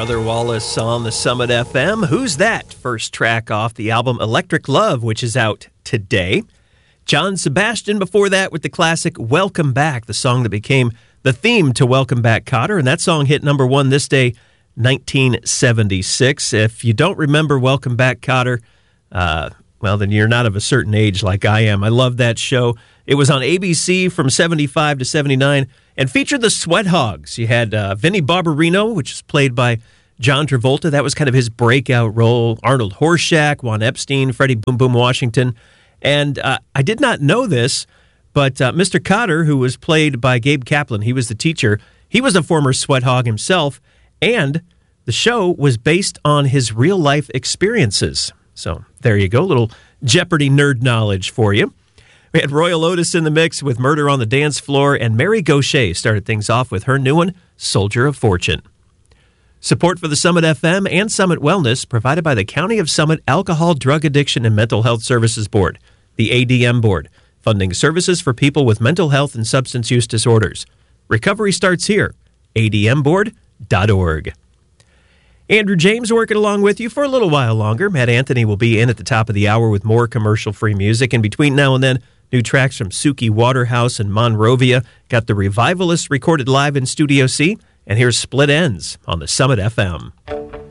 Brother Wallace on the Summit FM. Who's That? First track off the album Electric Love, which is out today. John Sebastian before that with the classic Welcome Back, the song that became the theme to Welcome Back, Kotter. And that song hit number one this day, 1976. If you don't remember Welcome Back, Kotter, well, then you're not of a certain age like I am. I love that show. It was on ABC from 75 to 79 and featured the Sweat Hogs. You had Vinnie Barbarino, which is played by John Travolta. That was kind of his breakout role. Arnold Horshack, Juan Epstein, Freddie Boom Boom Washington. And I did not know this, but Mr. Kotter, who was played by Gabe Kaplan, he was the teacher. He was a former Sweat Hog himself, and the show was based on his real-life experiences. So there you go, little Jeopardy nerd knowledge for you. We had Royal Otis in the mix with Murder on the Dance Floor, and Mary Gauthier started things off with her new one, Soldier of Fortune. Support for the Summit FM and Summit Wellness provided by the County of Summit Alcohol, Drug Addiction, and Mental Health Services Board, the ADM Board, funding services for people with mental health and substance use disorders. Recovery starts here, admboard.org. Andrew James working along with you for a little while longer. Matt Anthony will be in at the top of the hour with more commercial-free music. And between now and then, new tracks from Suki Waterhouse and Monrovia. Got the Revivalists recorded live in Studio C. And here's Split Ends on the Summit FM.